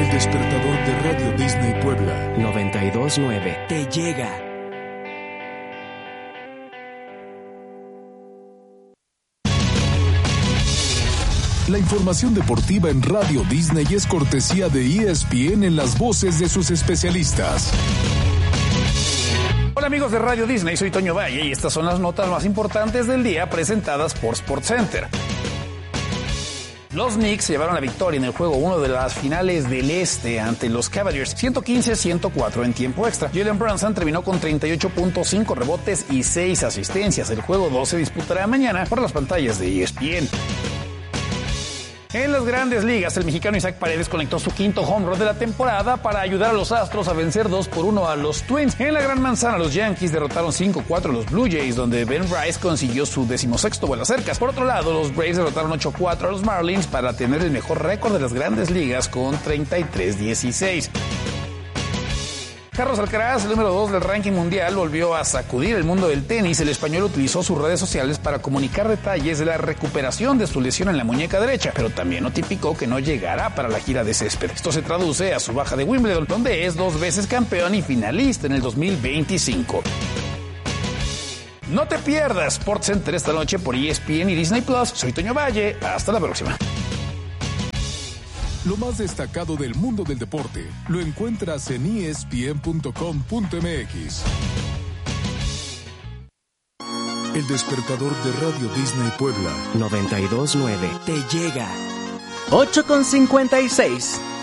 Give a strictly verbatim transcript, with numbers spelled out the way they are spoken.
El despertador de Radio Disney Puebla noventa y dos punto nueve te llega. La información deportiva en Radio Disney es cortesía de E S P N en las voces de sus especialistas. Hola amigos de Radio Disney, soy Toño Valle y estas son las notas más importantes del día presentadas por SportsCenter. Los Knicks llevaron la victoria en el juego uno de las finales del Este ante los Cavaliers, ciento quince a ciento cuatro en tiempo extra. Jalen Brunson terminó con treinta y ocho punto cinco rebotes y seis asistencias. El juego dos se disputará mañana por las pantallas de E S P N. En las Grandes Ligas, el mexicano Isaac Paredes conectó su quinto home run de la temporada para ayudar a los Astros a vencer dos por uno a los Twins. En la Gran Manzana, los Yankees derrotaron cinco cuatro a los Blue Jays, donde Ben Rice consiguió su decimosexto vuelo a cercas. Por otro lado, los Braves derrotaron ocho cuatro a los Marlins para tener el mejor récord de las Grandes Ligas con treinta y tres dieciséis. Carlos Alcaraz, el número dos del ranking mundial, volvió a sacudir el mundo del tenis. El español utilizó sus redes sociales para comunicar detalles de la recuperación de su lesión en la muñeca derecha, pero también notificó que no llegará para la gira de césped. Esto se traduce a su baja de Wimbledon, donde es dos veces campeón y finalista en el dos mil veinticinco. No te pierdas SportsCenter esta noche por E S P N y Disney Plus. Soy Toño Valle. Hasta la próxima. Lo más destacado del mundo del deporte lo encuentras en E S P N punto com punto M X. El despertador de Radio Disney Puebla noventa y dos punto nueve te llega. ocho con cincuenta y seis.